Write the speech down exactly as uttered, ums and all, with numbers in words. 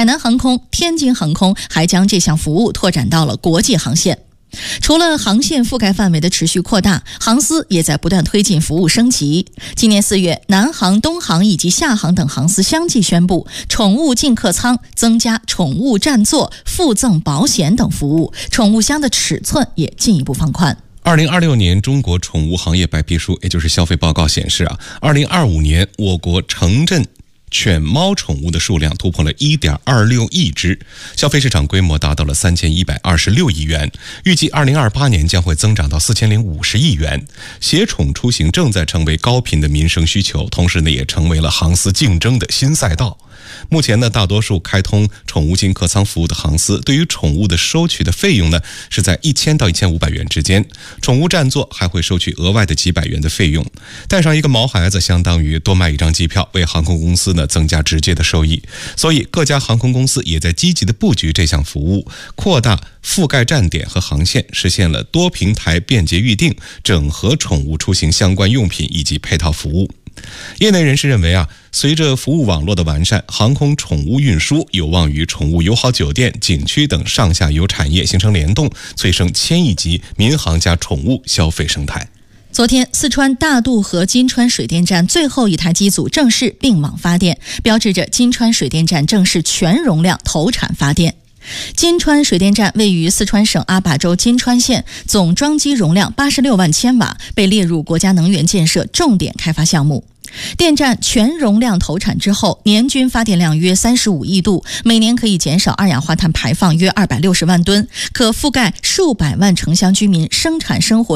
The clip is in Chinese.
海南航空、天津航空还将这项服务拓展到了国际航线。除了航线覆盖范围的持续扩大，航司也在不断推进服务升级。今年四月，南航、东航以及厦航等航司相继宣布，宠物进客舱增加宠物占座、附赠保险等服务，宠物箱的尺寸也进一步放宽。 二零二六年中国宠物行业白皮书，也就是消费报告显示啊，二零二五年我国城镇犬猫宠物的数量突破了 一点二六亿只，消费市场规模达到了三千一百二十六亿元，预计二零二八年将会增长到四千零五十亿元。携宠出行正在成为高频的民生需求，同时呢，也成为了航司竞争的新赛道。目前呢，大多数开通宠物进客舱服务的航司，对于宠物的收取的费用呢，是在一千到一千五百元之间。宠物占座还会收取额外的几百元的费用。带上一个毛孩子，相当于多买一张机票，为航空公司呢增加直接的收益。所以各家航空公司也在积极的布局这项服务，扩大覆盖站点和航线，实现了多平台便捷预订，整合宠物出行相关用品以及配套服务。业内人士认为啊，随着服务网络的完善，航空宠物运输有望与宠物友好酒店、景区等上下游产业形成联动，催生千亿级民航加宠物消费生态。 昨天，四川大渡河金川水电站最后一台机组正式并网发电，标志着金川水电站正式全容量投产发电。金川水电站位于四川省阿坝州金川县，总装机容量八十六万千瓦，被列入国家能源建设重点开发项目。电站全容量投产之后，年均发电量约三十五亿度，每年可以减少二氧化碳排放约二百六十万吨，可覆盖数百万城乡居民生产生活